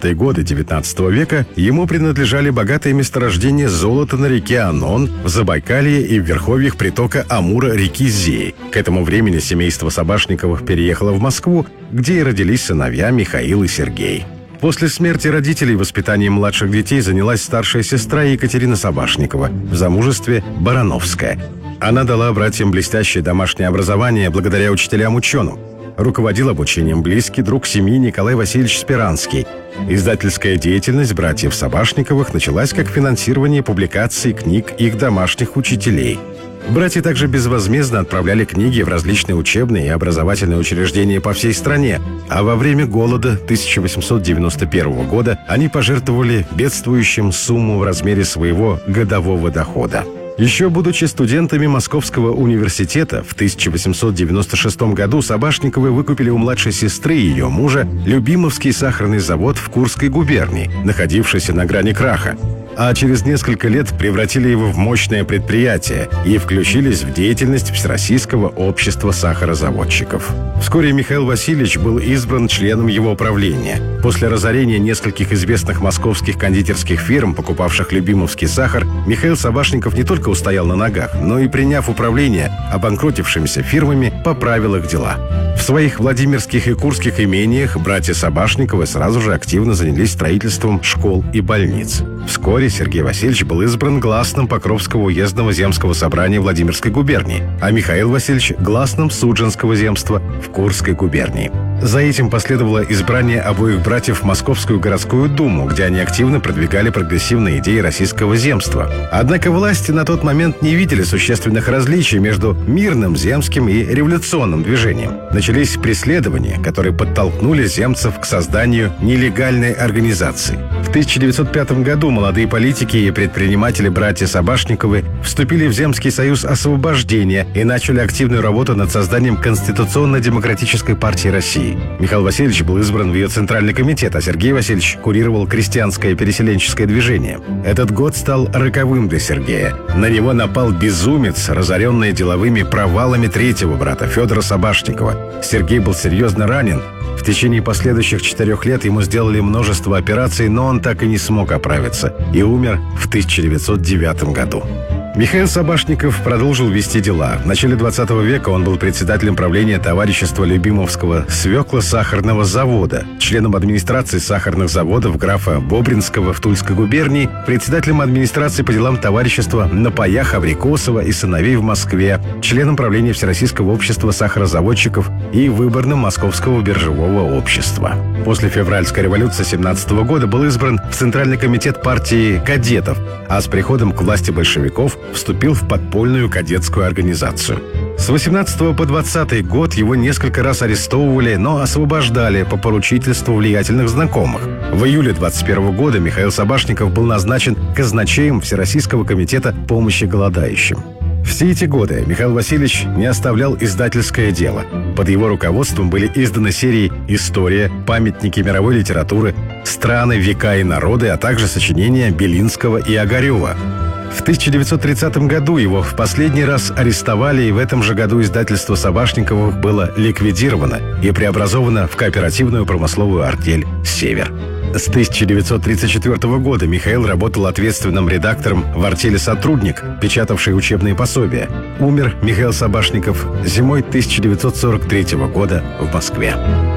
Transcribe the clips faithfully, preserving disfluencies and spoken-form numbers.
двадцатые годы девятнадцатого века ему принадлежали богатые месторождения золота на реке Онон, в Забайкалье и в верховьях притока Амура реки Зей. К этому времени семейство Собашниковых переехало в Москву, где и родились сыновья Михаил и Сергей. После смерти родителей воспитанием младших детей занялась старшая сестра Екатерина Собашникова, в замужестве Барановская. Она дала братьям блестящее домашнее образование благодаря учителям-ученым. Руководил обучением близкий друг семьи Николай Васильевич Спиранский. Издательская деятельность братьев Собашниковых началась как финансирование публикаций книг их домашних учителей. Братья также безвозмездно отправляли книги в различные учебные и образовательные учреждения по всей стране, а во время голода тысяча восемьсот девяносто первого года они пожертвовали бедствующим сумму в размере своего годового дохода. Еще будучи студентами Московского университета, в тысяча восемьсот девяносто шестом году Собашниковы выкупили у младшей сестры и ее мужа Любимовский сахарный завод в Курской губернии, находившийся на грани краха, а через несколько лет превратили его в мощное предприятие и включились в деятельность Всероссийского общества сахарозаводчиков. Вскоре Михаил Васильевич был избран членом его правления. После разорения нескольких известных московских кондитерских фирм, покупавших Любимовский сахар, Михаил Собашников не только устоял на ногах, но и, приняв управление обанкротившимися фирмами, поправил их дела. В своих владимирских и курских имениях братья Собашниковы сразу же активно занялись строительством школ и больниц. Вскоре Сергей Васильевич был избран гласным Покровского уездного земского собрания Владимирской губернии, а Михаил Васильевич – гласным Судженского земства в Курской губернии. За этим последовало избрание обоих братьев в Московскую городскую думу, где они активно продвигали прогрессивные идеи российского земства. Однако власти на тот момент не видели существенных различий между мирным земским и революционным движением. Начались преследования, которые подтолкнули земцев к созданию нелегальной организации. В тысяча девятьсот пятом году молодые политики и предприниматели братья Собашниковы вступили в Земский союз освобождения и начали активную работу над созданием Конституционно-демократической партии России. Михаил Васильевич был избран в ее Центральный комитет, а Сергей Васильевич курировал крестьянское переселенческое движение. Этот год стал роковым для Сергея. На него напал безумец, разоренный деловыми провалами третьего брата Федора Собашникова. Сергей был серьезно ранен. В течение последующих четырех лет ему сделали множество операций, но он так и не смог оправиться и умер в тысяча девятьсот девятом году. Михаил Собашников продолжил вести дела. В начале двадцатого века он был председателем правления товарищества Любимовского свекло-сахарного завода, членом администрации сахарных заводов графа Бобринского в Тульской губернии, председателем администрации по делам товарищества на паях Аврикосова и сыновей в Москве, членом правления Всероссийского общества сахарозаводчиков и выборным Московского биржевого общества. После февральской революции семнадцатого года был избран в Центральный комитет партии кадетов, а с приходом к власти большевиков вступил в подпольную кадетскую организацию. С восемнадцатого по двадцатый год его несколько раз арестовывали, но освобождали по поручительству влиятельных знакомых. В июле двадцать первого года Михаил Собашников был назначен казначеем Всероссийского комитета помощи голодающим. Все эти годы Михаил Васильевич не оставлял издательское дело. Под его руководством были изданы серии «История», «Памятники мировой литературы», «Страны, века и народы», а также сочинения Белинского и Огарева. В тысяча девятьсот тридцатом году его в последний раз арестовали, и в этом же году издательство Собашниковых было ликвидировано и преобразовано в кооперативную промысловую артель «Север». С тысяча девятьсот тридцать четвёртого года Михаил работал ответственным редактором в артели «Сотрудник», печатавшей учебные пособия. Умер Михаил Собашников зимой тысяча девятьсот сорок третьего года в Москве.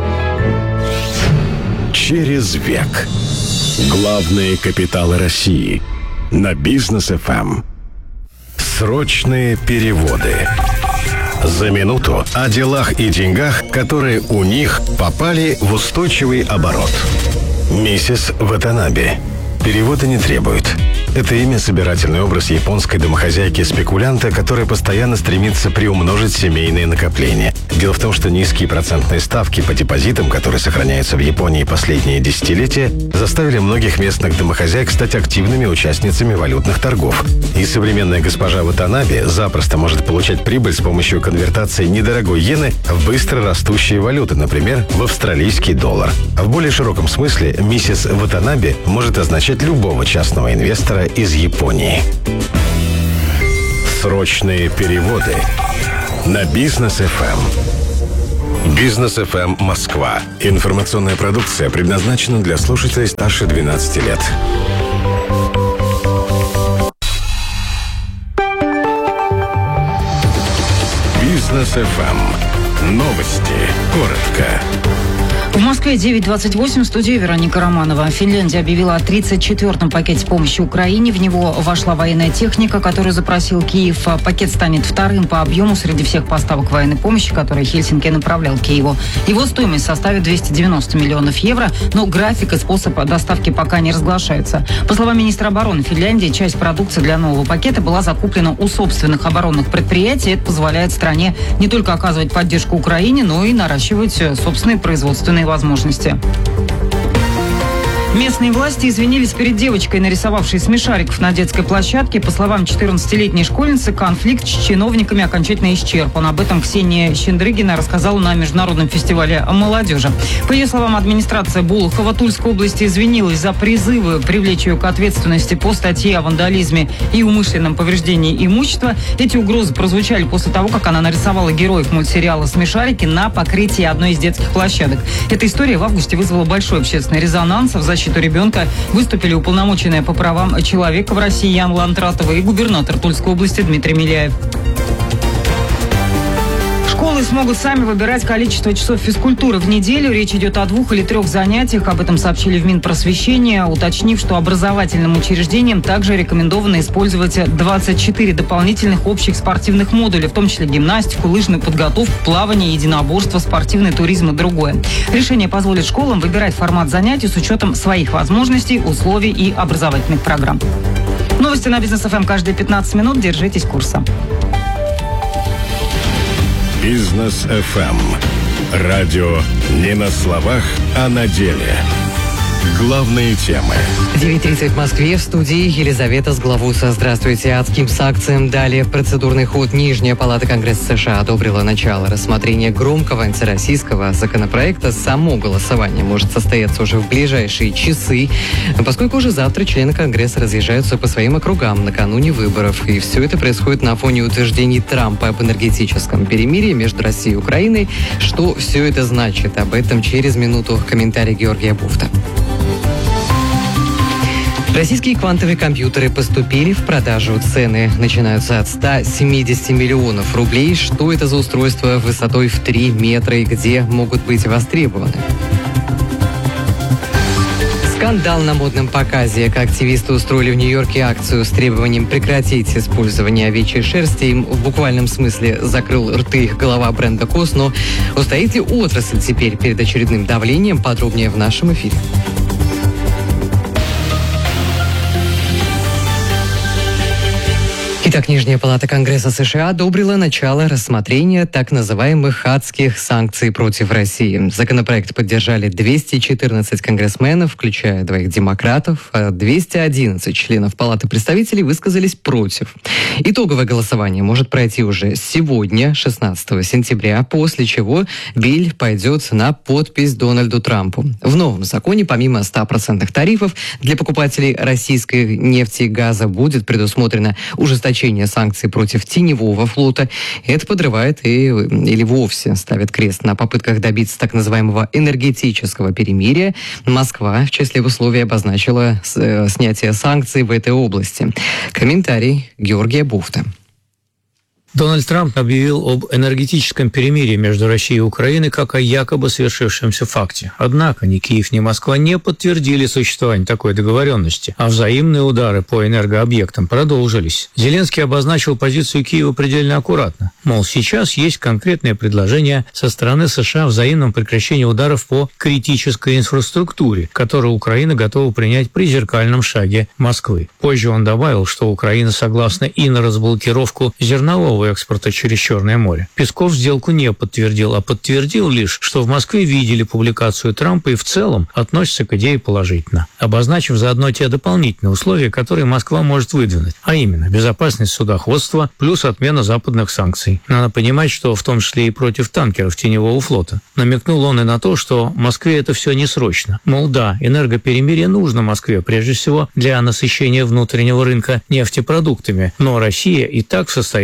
Через век. Главные капиталы России. На Бизнес эф эм. Срочные переводы. За минуту о делах и деньгах, которые у них попали в устойчивый оборот. Миссис Ватанаbe. Перевода не требует. Это имя — собирательный образ японской домохозяйки-спекулянта, которая постоянно стремится приумножить семейные накопления. Дело в том, что низкие процентные ставки по депозитам, которые сохраняются в Японии последние десятилетия, заставили многих местных домохозяек стать активными участницами валютных торгов. И современная госпожа Ватанаbe запросто может получать прибыль с помощью конвертации недорогой иены в быстро растущие валюты, например, в австралийский доллар. В более широком смысле миссис Ватанаbe может означать любого частного инвестора из Японии. Срочные переводы на Бизнес эф эм. Бизнес эф эм Москва. Информационная продукция предназначена для слушателей старше двенадцати лет. Бизнес эф эм. Новости. Коротко. В Москве девять двадцать восемь, в студии Вероника Романова. Финляндия объявила о тридцать четвёртом пакете помощи Украине. В него вошла военная техника, которую запросил Киев. Пакет станет вторым по объему среди всех поставок военной помощи, которые Хельсинки направлял Киеву. Его стоимость составит двести девяносто миллионов евро, но график и способ доставки пока не разглашается. По словам министра обороны Финляндии, часть продукции для нового пакета была закуплена у собственных оборонных предприятий. Это позволяет стране не только оказывать поддержку Украине, но и наращивать собственные производственные возможности. Местные власти извинились перед девочкой, нарисовавшей смешариков на детской площадке. По словам четырнадцатилетней школьницы, конфликт с чиновниками окончательно исчерпан. Об этом Ксения Щендрыгина рассказала на международном фестивале молодежи. По ее словам, администрация Булахова Тульской области извинилась за призывы привлечь ее к ответственности по статье о вандализме и умышленном повреждении имущества. Эти угрозы прозвучали после того, как она нарисовала героев мультсериала «Смешарики» на покрытии одной из детских площадок. Эта история в августе вызвала большой общественный резонанс. В защиту ребенка выступили уполномоченная по правам человека в России Яна Лантратова и губернатор Тульской области Дмитрий Миляев. Школы смогут сами выбирать количество часов физкультуры в неделю. Речь идет о двух или трех занятиях. Об этом сообщили в Минпросвещения, уточнив, что образовательным учреждениям также рекомендовано использовать двадцать четыре дополнительных общих спортивных модуля, в том числе гимнастику, лыжную подготовку, плавание, единоборство, спортивный туризм и другое. Решение позволит школам выбирать формат занятий с учетом своих возможностей, условий и образовательных программ. Новости на Бизнес эф эм каждые пятнадцать минут. Держитесь курса. Бизнес эф эм. Радио не на словах, а на деле. Главные темы. девять тридцать в Москве, в студии Елизавета Сглавуца. Здравствуйте. Адским санкциям далее процедурный ход. Нижняя палата Конгресса США одобрила начало рассмотрения громкого антироссийского законопроекта. Само голосование может состояться уже в ближайшие часы, поскольку уже завтра члены Конгресса разъезжаются по своим округам накануне выборов. И все это происходит на фоне утверждений Трампа об энергетическом перемирии между Россией и Украиной. Что все это значит? Об этом через минуту. Комментарий Георгия Буфта. Российские квантовые компьютеры поступили в продажу. Цены начинаются от ста семидесяти миллионов рублей. Что это за устройство высотой в три метра и где могут быть востребованы? Скандал на модном показе. Активисты устроили в Нью-Йорке акцию с требованием прекратить использование овечьей шерсти. Им в буквальном смысле закрыл рты глава бренда Кос. Но устоит ли отрасль теперь перед очередным давлением? Подробнее в нашем эфире. Итак, Нижняя палата Конгресса США одобрила начало рассмотрения так называемых адских санкций против России. Законопроект поддержали двести четырнадцать конгрессменов, включая двоих демократов, а двести одиннадцать членов Палаты представителей высказались против. Итоговое голосование может пройти уже сегодня, шестнадцатого сентября, после чего биль пойдет на подпись Дональду Трампу. В новом законе помимо ста процентов тарифов для покупателей российской нефти и газа будет предусмотрено ужесточение санкций против теневого флота. Это подрывает и, или вовсе ставит крест на попытках добиться так называемого энергетического перемирия. Москва в числе условий обозначила с, снятие санкций в этой области. Комментарий Георгия Буфта. Дональд Трамп объявил об энергетическом перемирии между Россией и Украиной как о якобы совершившемся факте. Однако ни Киев, ни Москва не подтвердили существование такой договоренности, а взаимные удары по энергообъектам продолжились. Зеленский обозначил позицию Киева предельно аккуратно. Мол, сейчас есть конкретное предложение со стороны США о взаимном прекращении ударов по критической инфраструктуре, которую Украина готова принять при зеркальном шаге Москвы. Позже он добавил, что Украина согласна и на разблокировку зернового экспорта через Черное море. Песков сделку не подтвердил, а подтвердил лишь, что в Москве видели публикацию Трампа и в целом относятся к идее положительно, обозначив заодно те дополнительные условия, которые Москва может выдвинуть, а именно безопасность судоходства плюс отмена западных санкций. Надо понимать, что в том числе и против танкеров теневого флота. Намекнул он и на то, что Москве это все не срочно. Мол, да, энергоперемирие нужно Москве, прежде всего для насыщения внутреннего рынка нефтепродуктами, но Россия и так в состоянии стабилизации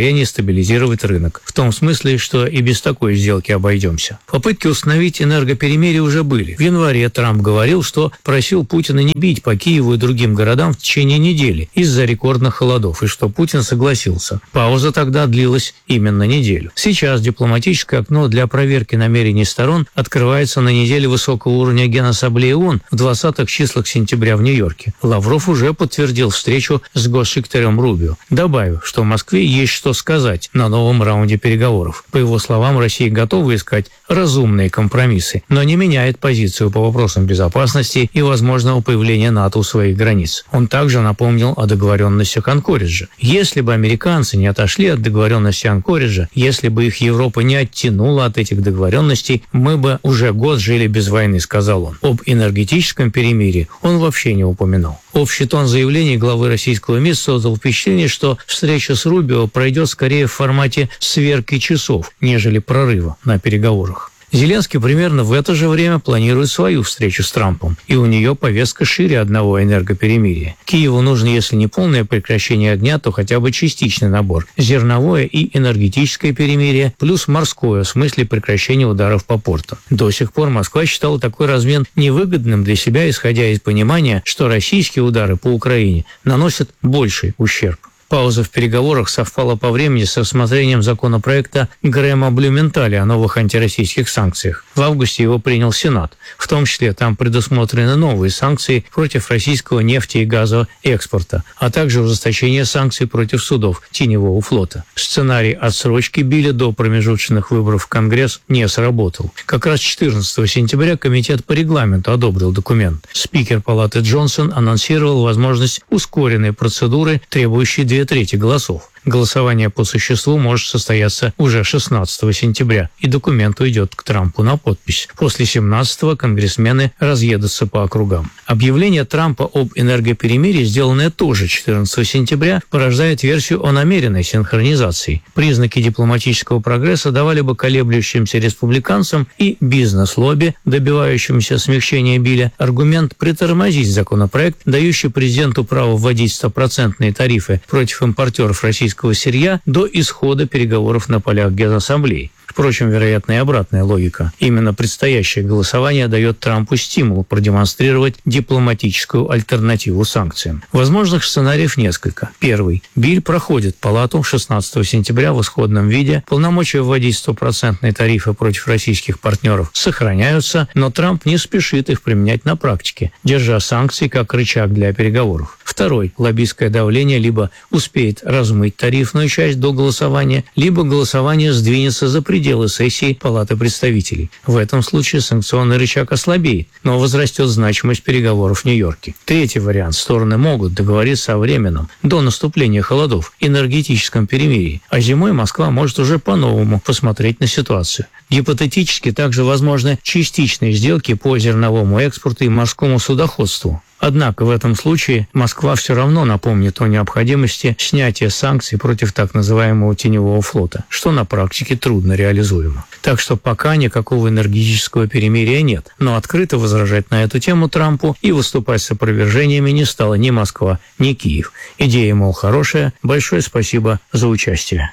дестабилизировать рынок. В том смысле, что и без такой сделки обойдемся. Попытки установить энергоперемирие уже были. В январе Трамп говорил, что просил Путина не бить по Киеву и другим городам в течение недели из-за рекордных холодов, и что Путин согласился. Пауза тогда длилась именно неделю. Сейчас дипломатическое окно для проверки намерений сторон открывается на неделе высокого уровня Генассамблеи ООН в двадцатых числах сентября в Нью-Йорке. Лавров уже подтвердил встречу с госсекретарем Рубио. Добавив, что в Москве есть что сказать на новом раунде переговоров. По его словам, Россия готова искать разумные компромиссы, но не меняет позицию по вопросам безопасности и возможного появления НАТО у своих границ. Он также напомнил о договоренностях Анкориджа. Если бы американцы не отошли от договоренности Анкориджа, если бы их Европа не оттянула от этих договоренностей, мы бы уже год жили без войны, сказал он. Об энергетическом перемирии он вообще не упомянул. Общий тон заявлений главы российского МИД создал впечатление, что встреча с Рубио пройдет скорее в формате сверки часов, нежели прорыва на переговорах. Зеленский примерно в это же время планирует свою встречу с Трампом, и у нее повестка шире одного энергоперемирия. Киеву нужно, если не полное прекращение огня, то хотя бы частичный набор. Зерновое и энергетическое перемирие, плюс морское, в смысле прекращения ударов по портам. До сих пор Москва считала такой размен невыгодным для себя, исходя из понимания, что российские удары по Украине наносят больший ущерб. Пауза в переговорах совпала по времени с рассмотрением законопроекта Грэма Блюменталя о новых антироссийских санкциях. В августе его принял Сенат. В том числе там предусмотрены новые санкции против российского нефти и газового экспорта, а также ужесточение санкций против судов теневого флота. Сценарий отсрочки Билля до промежуточных выборов в Конгресс не сработал. Как раз четырнадцатого сентября Комитет по регламенту одобрил документ. Спикер Палаты Джонсон анонсировал возможность ускоренной процедуры, требующей две трети голосов. Голосование по существу может состояться уже шестнадцатого сентября, и документ уйдет к Трампу на подпись. После семнадцатого конгрессмены разъедутся по округам. Объявление Трампа об энергоперемирии, сделанное тоже четырнадцатого сентября, порождает версию о намеренной синхронизации. Признаки дипломатического прогресса давали бы колеблющимся республиканцам и бизнес-лобби, добивающимся смягчения Билля, аргумент притормозить законопроект, дающий президенту право вводить стопроцентные тарифы против импортеров российского сырья до исхода переговоров на полях Генассамблеи. Впрочем, вероятно, и обратная логика. Именно предстоящее голосование дает Трампу стимул продемонстрировать дипломатическую альтернативу санкциям. Возможных сценариев несколько. Первый. Биль проходит Палату шестнадцатого сентября в исходном виде. Полномочия вводить стопроцентные тарифы против российских партнеров сохраняются, но Трамп не спешит их применять на практике, держа санкции как рычаг для переговоров. Второй. Лоббистское давление либо успеет размыть тарифную часть до голосования, либо голосование сдвинется за пределы дело сессии Палаты представителей. В этом случае санкционный рычаг ослабеет, но возрастет значимость переговоров в Нью-Йорке. Третий вариант. Стороны могут договориться о временном, до наступления холодов, энергетическом перемирии, а зимой Москва может уже по-новому посмотреть на ситуацию. Гипотетически также возможны частичные сделки по зерновому экспорту и морскому судоходству. Однако в этом случае Москва все равно напомнит о необходимости снятия санкций против так называемого теневого флота, что на практике трудно реализуемо. Так что пока никакого энергетического перемирия нет, но открыто возражать на эту тему Трампу и выступать с опровержениями не стала ни Москва, ни Киев. Идея, мол, хорошая. Большое спасибо за участие.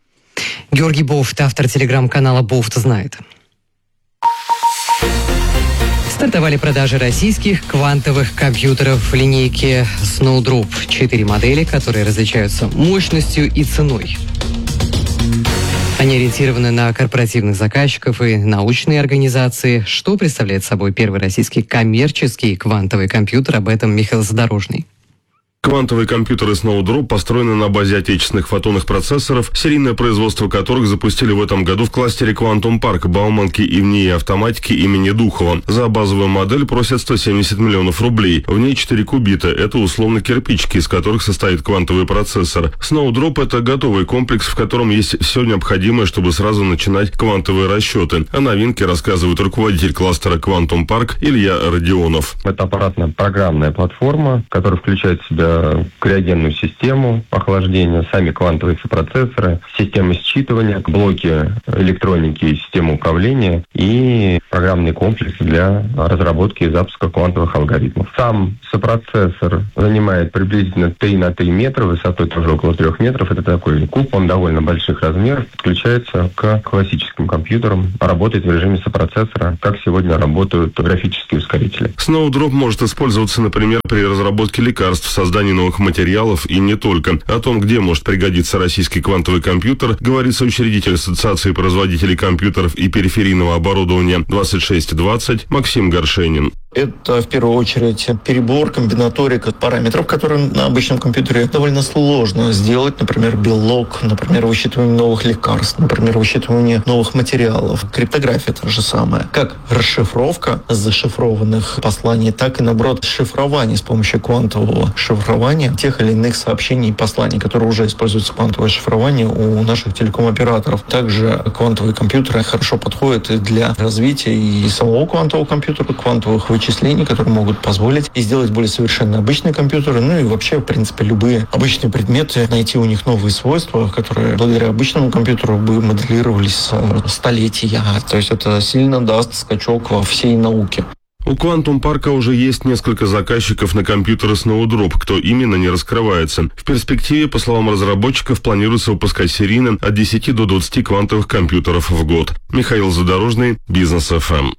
Георгий Бофт, автор телеграм-канала «Бофт знает». Стартовали продажи российских квантовых компьютеров в линейке Snowdrop. Четыре модели, которые различаются мощностью и ценой. Они ориентированы на корпоративных заказчиков и научные организации. Что представляет собой первый российский коммерческий квантовый компьютер? Об этом Михаил Задорожный. Квантовые компьютеры Snowdrop построены на базе отечественных фотонных процессоров, серийное производство которых запустили в этом году в кластере Quantum Park Бауманки и в НИИ автоматики имени Духова. За базовую модель просят сто семьдесят миллионов рублей. В ней четыре кубита. Это условно кирпичики, из которых состоит квантовый процессор. Snowdrop – это готовый комплекс, в котором есть все необходимое, чтобы сразу начинать квантовые расчеты. О новинке рассказывает руководитель кластера Quantum Park Илья Родионов. Это аппаратно-программная платформа, которая включает в себя Это криогенную систему охлаждения, сами квантовые процессоры, системы считывания, блоки электроники и системы управления и программные комплексы для разработки и запуска квантовых алгоритмов. Сам сопроцессор занимает приблизительно три на три метра, высотой тоже около трех метров. Это такой куб, он довольно больших размеров, подключается к классическим компьютерам, работает в режиме сопроцессора, как сегодня работают графические ускорители. Snowdrop может использоваться, например, при разработке лекарств, создании новых материалов и не только. О том, где может пригодиться российский квантовый компьютер, говорит соучредитель Ассоциации производителей компьютеров и периферийного оборудования двадцать шесть двадцать Максим Горшенин. Это, в первую очередь, перебор, комбинаторика параметров, которые на обычном компьютере довольно сложно сделать. Например, белок, например, высчитывание новых лекарств, например, высчитывание новых материалов. Криптография та же самая. Как расшифровка зашифрованных посланий, так и, наоборот, шифрование с помощью квантового шифрования тех или иных сообщений и посланий, которые уже используются квантовое шифрование у наших телеком-операторов. Также квантовые компьютеры хорошо подходят и для развития и самого квантового компьютера, квантовых вычислений, которые могут позволить и сделать более совершенные обычные компьютеры, ну и вообще, в принципе, любые обычные предметы, найти у них новые свойства, которые благодаря обычному компьютеру бы моделировались столетия. То есть это сильно даст скачок во всей науке. У Quantum Park уже есть несколько заказчиков на компьютеры Snowdrop. Кто именно, не раскрывается. В перспективе, по словам разработчиков, планируется выпускать серийно от десяти до двадцати квантовых компьютеров в год. Михаил Задорожный, Бизнес эф эм.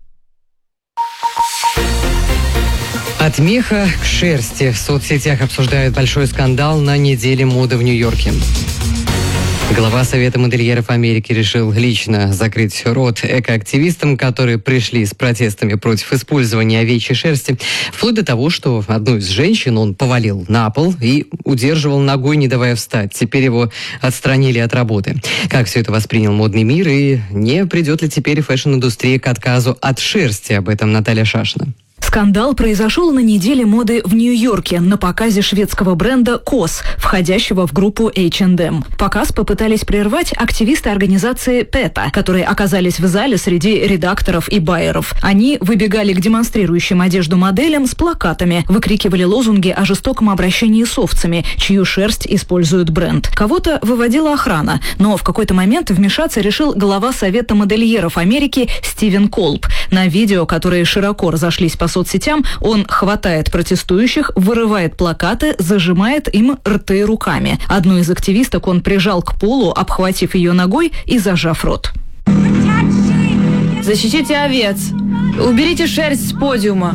От меха к шерсти. В соцсетях обсуждают большой скандал на неделе моды в Нью-Йорке. Глава Совета модельеров Америки решил лично закрыть рот экоактивистам, которые пришли с протестами против использования овечьей шерсти, вплоть до того, что одну из женщин он повалил на пол и удерживал ногой, не давая встать. Теперь его отстранили от работы. Как все это воспринял модный мир и не придет ли теперь фэшн-индустрия к отказу от шерсти? Об этом Наталья Шашина. Скандал произошел на неделе моды в Нью-Йорке на показе шведского бренда кос, входящего в группу эйч энд эм. Показ попытались прервать активисты организации пэта, которые оказались в зале среди редакторов и байеров. Они выбегали к демонстрирующим одежду моделям с плакатами, выкрикивали лозунги о жестоком обращении с овцами, чью шерсть использует бренд. Кого-то выводила охрана, но в какой-то момент вмешаться решил глава Совета модельеров Америки Стивен Колб. На видео, которые широко разошлись по соцсетям, он хватает протестующих, вырывает плакаты, зажимает им рты руками. Одну из активисток он прижал к полу, обхватив ее ногой и зажав рот. Защитите овец! Уберите шерсть с подиума!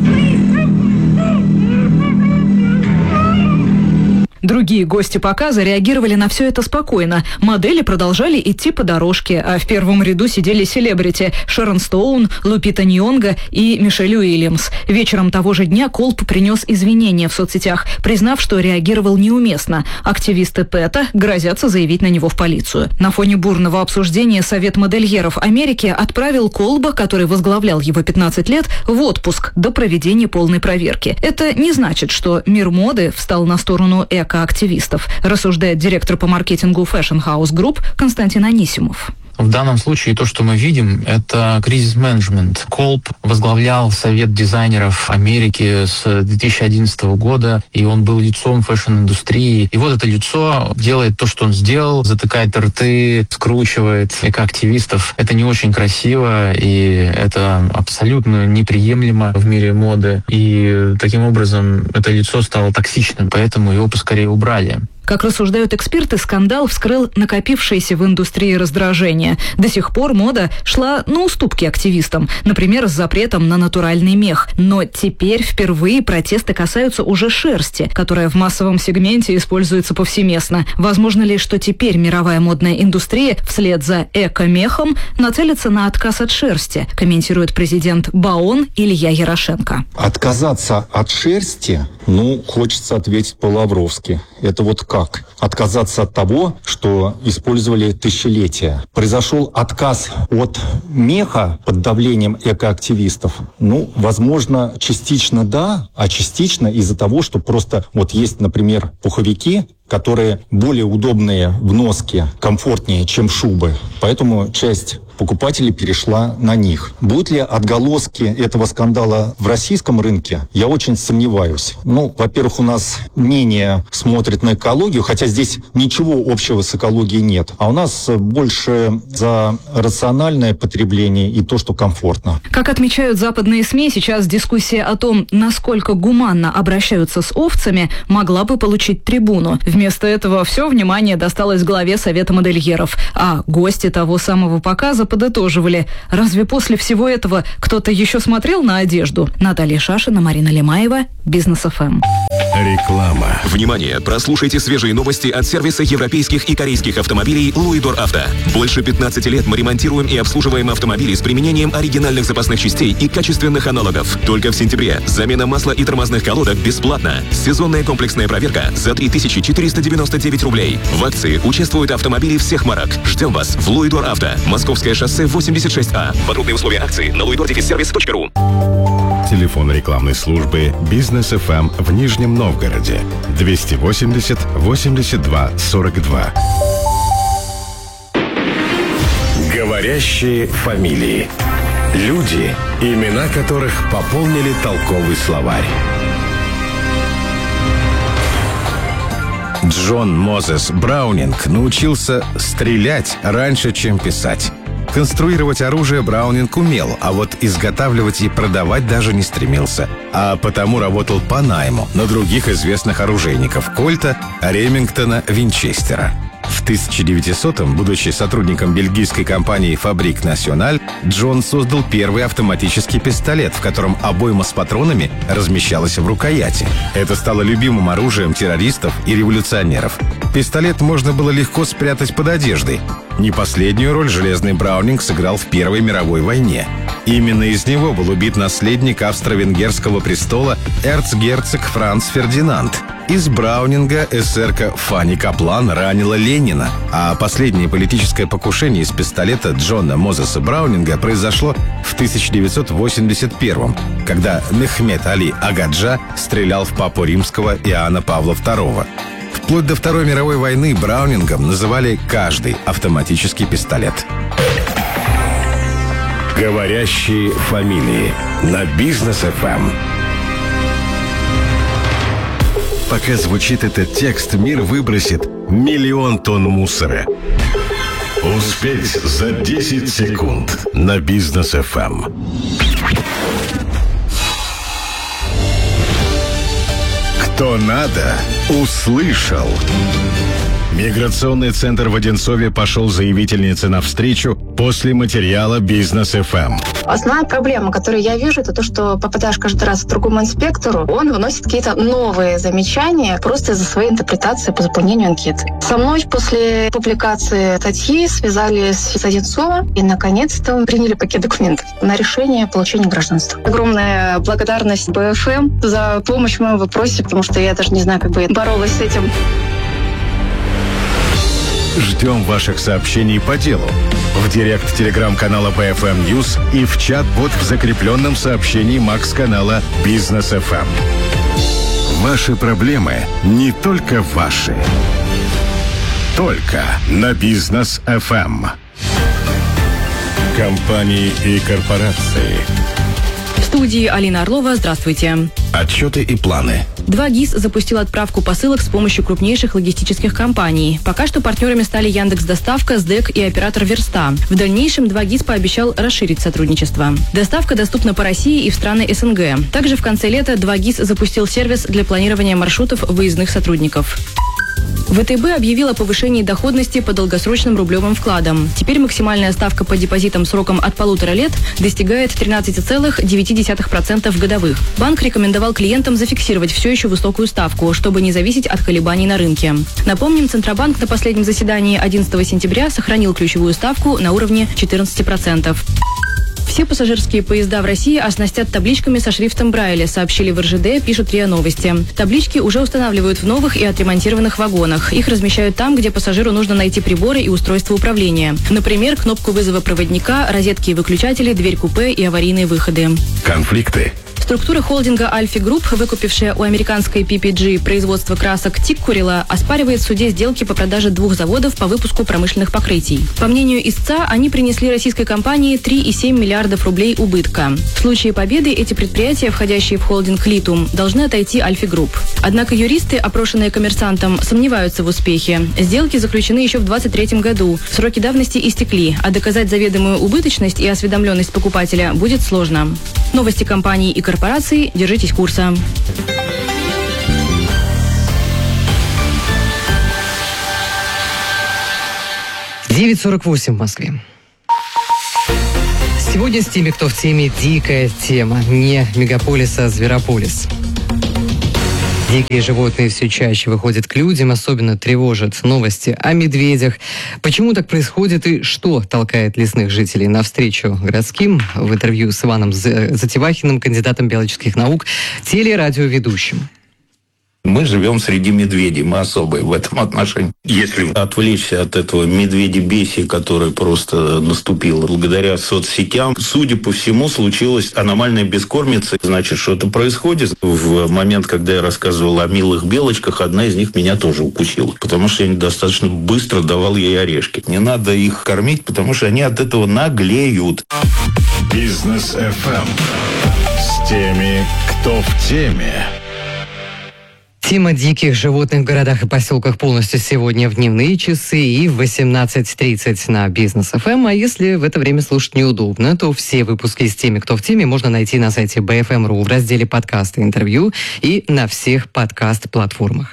Другие гости показа реагировали на все это спокойно. Модели продолжали идти по дорожке, а в первом ряду сидели селебрити Шерон Стоун, Лупита Ньонго и Мишель Уильямс. Вечером того же дня Колб принес извинения в соцсетях, признав, что реагировал неуместно. Активисты пэта грозятся заявить на него в полицию. На фоне бурного обсуждения Совет модельеров Америки отправил Колба, который возглавлял его пятнадцать лет, в отпуск до проведения полной проверки. Это не значит, что мир моды встал на сторону эко активистов, рассуждает директор по маркетингу Fashion House Group Константин Анисимов. В данном случае то, что мы видим, это кризис-менеджмент. Колб возглавлял Совет дизайнеров Америки с две тысячи одиннадцатого года, и он был лицом фэшн-индустрии. И вот это лицо делает то, что он сделал, затыкает рты, скручивает экоактивистов. Это не очень красиво, и это абсолютно неприемлемо в мире моды. И таким образом это лицо стало токсичным, поэтому его поскорее убрали. Как рассуждают эксперты, скандал вскрыл накопившееся в индустрии раздражение. До сих пор мода шла на уступки активистам, например, с запретом на натуральный мех. Но теперь впервые протесты касаются уже шерсти, которая в массовом сегменте используется повсеместно. Возможно ли, что теперь мировая модная индустрия вслед за эко-мехом нацелится на отказ от шерсти, комментирует президент БАОН Илья Ярошенко. Отказаться от шерсти, ну, хочется ответить по-лавровски. Это вот как? Отказаться от того, что использовали тысячелетия. Произошел отказ от меха под давлением экоактивистов. Ну, возможно, частично да, а частично из-за того, что просто вот есть, например, пуховики, которые более удобные в носке, комфортнее, чем шубы. Поэтому часть покупателей перешла на них. Будут ли отголоски этого скандала в российском рынке? Я очень сомневаюсь. Ну, во-первых, у нас менее смотрят на экологию, хотя здесь ничего общего с экологией нет. А у нас больше за рациональное потребление и то, что комфортно. Как отмечают западные СМИ, сейчас дискуссия о том, насколько гуманно обращаются с овцами, могла бы получить трибуну. Вместо этого все внимание досталось главе Совета модельеров. А гости того самого показа подытоживали. Разве после всего этого кто-то еще смотрел на одежду? Наталья Шашина, Марина Лемаева, Бизнес эф эм. Реклама. Внимание! Прослушайте свежие новости от сервиса европейских и корейских автомобилей Луидор Авто. Больше пятнадцати лет мы ремонтируем и обслуживаем автомобили с применением оригинальных запасных частей и качественных аналогов. Только в сентябре замена масла и тормозных колодок бесплатна. Сезонная комплексная проверка за три тысячи четыреста девяносто девять рублей. В акции участвуют автомобили всех марок. Ждем вас в Луидор Авто. Московское шоссе восемьдесят шесть А. Подробные условия акции на луидор сервис точка ру. Телефон рекламной службы «Бизнес эф эм» в Нижнем Новгороде двести восемьдесят восемьдесят два сорок два. Говорящие фамилии. Люди, имена которых пополнили толковый словарь. Джон Мозес Браунинг научился стрелять раньше, чем писать. Конструировать оружие Браунинг умел, а вот изготавливать и продавать даже не стремился. А потому работал по найму на других известных оружейников Кольта, Ремингтона, Винчестера. В тысяча девятисотом, будучи сотрудником бельгийской компании «Фабрик Националь», Джон создал первый автоматический пистолет, в котором обойма с патронами размещалась в рукояти. Это стало любимым оружием террористов и революционеров. Пистолет можно было легко спрятать под одеждой. Не последнюю роль железный Браунинг сыграл в Первой мировой войне. Именно из него был убит наследник австро-венгерского престола эрцгерцог Франц Фердинанд. Из Браунинга эсерка Фанни Каплан ранила Ленина, а последнее политическое покушение из пистолета Джона Мозеса Браунинга произошло в тысяча девятьсот восемьдесят первом, когда Мехмед Али Агаджа стрелял в папу римского Иоанна Павла второго. Вплоть до Второй мировой войны Браунингом называли каждый автоматический пистолет. Говорящие фамилии на Бизнес эф эм. Пока звучит этот текст, мир выбросит миллион тонн мусора. Успеть за десять секунд на Бизнес эф эм. Кто надо, услышал. Миграционный центр в Одинцове пошел заявительнице навстречу после материала Бизнес эф эм. Основная проблема, которую я вижу, это то, что попадаешь каждый раз к другому инспектору, он выносит какие-то новые замечания просто из-за своей интерпретации по заполнению анкеты. Со мной после публикации статьи связались с Одинцова и, наконец-то, приняли пакет документов на решение получения гражданства. Огромная благодарность бэ эф эм за помощь в моем вопросе, потому что я даже не знаю, как бы я боролась с этим. Ждем ваших сообщений по делу в директ телеграм-канала бэ эф эм News и в чат-бот в закрепленном сообщении Макс-канала Бизнес эф эм. Ваши проблемы не только ваши. Только на Бизнес эф эм. Компании и корпорации. В студии Алина Орлова. Здравствуйте. Отчеты и планы. два ГИС запустил отправку посылок с помощью крупнейших логистических компаний. Пока что партнерами стали Яндекс.Доставка, СДЭК и оператор Верста. В дальнейшем два ГИС пообещал расширить сотрудничество. Доставка доступна по России и в страны эс эн гэ. Также в конце лета два ГИС запустил сервис для планирования маршрутов выездных сотрудников. вэ тэ бэ объявил о повышении доходности по долгосрочным рублевым вкладам. Теперь максимальная ставка по депозитам сроком от полутора лет достигает тринадцать целых девять десятых процента годовых. Банк рекомендовал клиентам зафиксировать все еще высокую ставку, чтобы не зависеть от колебаний на рынке. Напомним, Центробанк на последнем заседании одиннадцатого сентября сохранил ключевую ставку на уровне четырнадцать процентов. Все пассажирские поезда в России оснастят табличками со шрифтом Брайля, сообщили в эр жэ дэ, пишут РИА Новости. Таблички уже устанавливают в новых и отремонтированных вагонах. Их размещают там, где пассажиру нужно найти приборы и устройства управления. Например, кнопку вызова проводника, розетки и выключатели, дверь купе и аварийные выходы. Конфликты. Структура холдинга Альфи Групп, выкупившая у американской пи пи джи производство красок Тиккурила, оспаривает в суде сделки по продаже двух заводов по выпуску промышленных покрытий. По мнению истца, они принесли российской компании три целых семь десятых миллиардов рублей убытка. В случае победы эти предприятия, входящие в холдинг Литум, должны отойти Альфи Групп. Однако юристы, опрошенные «Коммерсантом», сомневаются в успехе. Сделки заключены еще в двадцать третьем году. Сроки давности истекли, а доказать заведомую убыточность и осведомленность покупателя будет сложно. Новости компаний и корпораций. Держитесь курса. девять сорок восемь в Москве. Сегодня с теми, кто в теме, дикая тема. Не мегаполис, а зверополис. Дикие животные все чаще выходят к людям, особенно тревожат новости о медведях. Почему так происходит и что толкает лесных жителей навстречу городским? В интервью с Иваном Затевахиным, кандидатом биологических наук, телерадиоведущим. Мы живем среди медведей, мы особые в этом отношении. Если отвлечься от этого медведебесия, который просто наступил благодаря соцсетям, судя по всему, случилась аномальная бескормица. Значит, что-то происходит. В момент, когда я рассказывал о милых белочках, одна из них меня тоже укусила, потому что я недостаточно быстро давал ей орешки. Не надо их кормить, потому что они от этого наглеют. Бизнес эф эм с теми, кто в теме. Тема диких животных в городах и поселках полностью сегодня в дневные часы и в восемнадцать тридцать на Бизнес эф эм. А если в это время слушать неудобно, то все выпуски с теми, кто в теме, можно найти на сайте би эф эм точка ру в разделе «Подкасты и интервью» и на всех подкаст-платформах.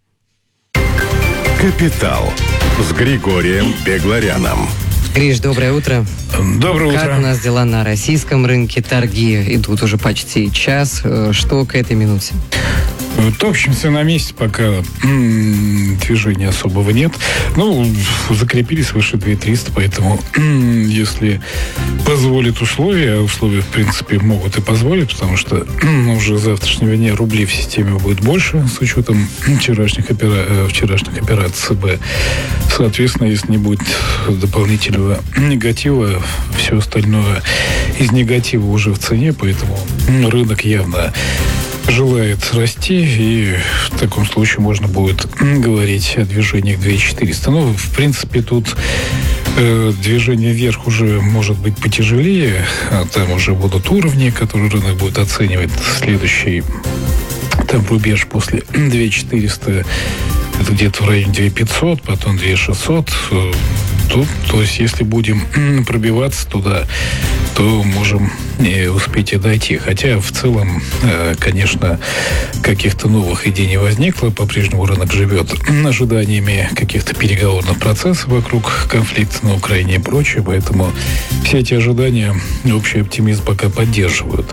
«Капитал» с Григорием Бегларяном. Гриш, доброе утро. Доброе утро. Как у нас дела на российском рынке? Торги идут уже почти час. Что к этой минуте? Топчемся на месте, пока м-м, движения особого нет. Ну, закрепились выше две тысячи триста, поэтому м-м, если позволят условия, а условия, в принципе, могут и позволить, потому что м-м, уже с завтрашнего дня рублей в системе будет больше, с учетом вчерашних, опера... вчерашних операций ЦБ. Соответственно, если не будет дополнительного негатива, все остальное из негатива уже в цене, поэтому рынок явно желает расти, и в таком случае можно будет говорить о движениях две тысячи четыреста. Ну, в принципе, тут э, движение вверх уже может быть потяжелее, а там уже будут уровни, которые рынок будет оценивать. Следующий там рубеж после две тысячи четыреста, это где-то в районе две тысячи пятьсот, потом две тысячи шестьсот. Тут, то есть, если будем пробиваться туда, то можем и успеть и дойти. Хотя, в целом, конечно, каких-то новых идей не возникло. По-прежнему рынок живет ожиданиями каких-то переговорных процессов вокруг конфликта на Украине и прочее. Поэтому все эти ожидания общий оптимизм пока поддерживают.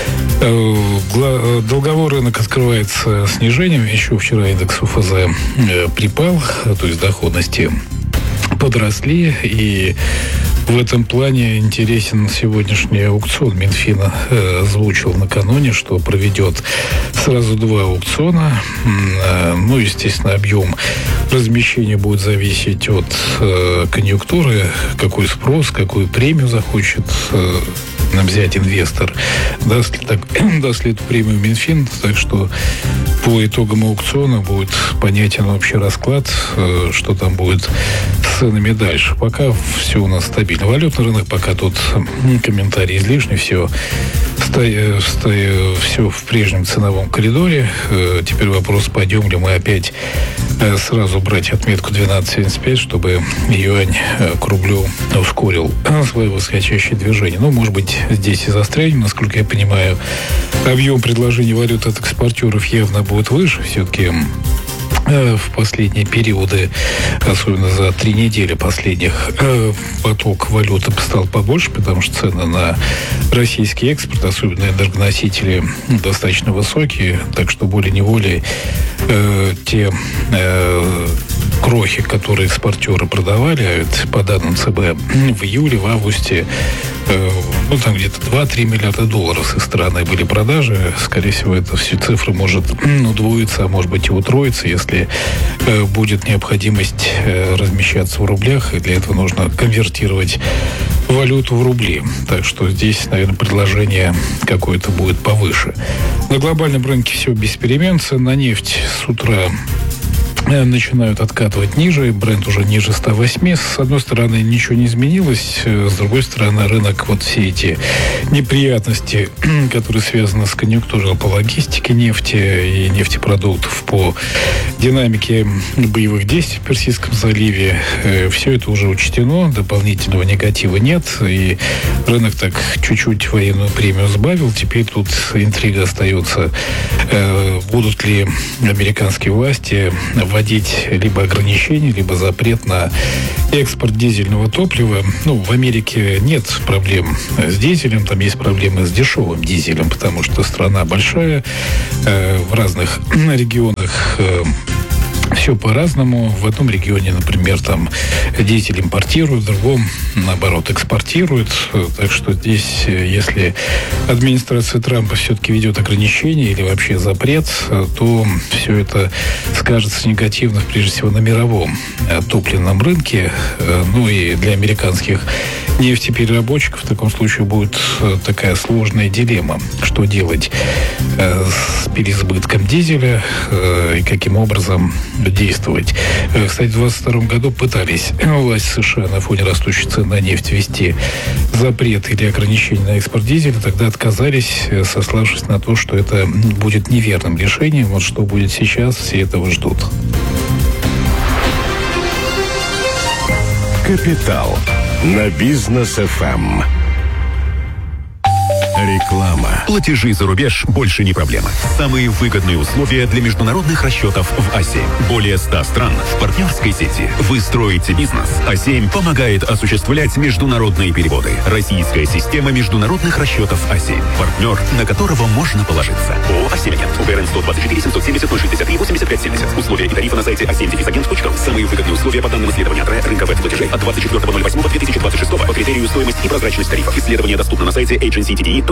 Долговой рынок открывается снижением. Еще вчера индекс у эф зэ припал, то есть доходности подросли, и в этом плане интересен сегодняшний аукцион. Минфин э, озвучил накануне, что проведет сразу два аукциона. Э, ну, естественно, объем размещения будет зависеть от э, конъюнктуры, какой спрос, какую премию захочет э, взять инвестор. Даст ли, так, даст ли эту премию Минфин? Так что по итогам аукциона будет понятен общий расклад, э, что там будет с ценами дальше. Пока все у нас стабильно. Валютный рынок пока тут комментарий излишний, все, стоя, стоя, все в прежнем ценовом коридоре. Теперь вопрос, пойдем ли мы опять сразу брать отметку двенадцать семьдесят пять, чтобы юань к рублю ускорил свое восходящее движение. Ну, может быть, здесь и застрянем, насколько я понимаю. Объем предложений валют от экспортеров явно будет выше. Все-таки в последние периоды, особенно за три недели последних, поток валюты стал побольше, потому что цены на российский экспорт, особенно энергоносители, достаточно высокие, так что волей-неволей э, те э, крохи, которые экспортеры продавали, а ведь по данным ЦБ в июле, в августе, э, ну, там где-то два-три миллиарда долларов с их стороны были продажи. Скорее всего, эта все цифра может удвоиться, а может быть и утроиться, если э, будет необходимость э, размещаться в рублях, и для этого нужно конвертировать валюту в рубли. Так что здесь, наверное, предложение какое-то будет повыше. На глобальном рынке все без перемен. Цены на нефть с утра начинают откатывать ниже, бренд уже ниже ста восьми. С одной стороны, ничего не изменилось, с другой стороны, рынок, вот все эти неприятности, которые связаны с конъюнктурой по логистике нефти и нефтепродуктов, по динамике боевых действий в Персидском заливе, все это уже учтено, дополнительного негатива нет, и рынок так чуть-чуть военную премию сбавил. Теперь тут интрига остается, будут ли американские власти вводить либо ограничения, либо запрет на экспорт дизельного топлива. Ну, в Америке нет проблем с дизелем, там есть проблемы с дешевым дизелем, потому что страна большая, э, в разных регионах э, все по-разному. В одном регионе, например, там дизель импортируют, в другом, наоборот, экспортируют. Так что здесь, если администрация Трампа все-таки ведет ограничения или вообще запрет, то все это скажется негативно, прежде всего, на мировом топливном рынке. Ну и для американских нефтепереработчиков в таком случае будет такая сложная дилемма, что делать с переизбытком дизеля и каким образом действовать. Кстати, в двадцать втором году пытались власти США на фоне растущей цены на нефть ввести запрет или ограничение на экспорт дизеля, тогда отказались, сославшись на то, что это будет неверным решением. Вот что будет сейчас, все этого ждут. Капитал на Бизнес эф эм. Реклама. Платежи за рубеж больше не проблема. Самые выгодные условия для международных расчетов в Азии. Более ста стран в партнерской сети. Вы строите бизнес. а семь помогает осуществлять международные переводы. Российская система международных расчетов а семь. Партнер, на которого можно положиться. ООО а семь Агент. УГРН сто двадцать четыре семьсот семьдесят ноль шестьдесят три восемьдесят пять семьдесят. Условия и тарифы на сайте а семь агент точка ру. Самые выгодные условия по данным исследования АТРЭ рынка веб-платежей от двадцать четвёртого ноль восьмого две тысячи двадцать шестого. По критерию стоимость и прозрачность тарифов. Исследование доступно на сайте эйдженси ти ди и точка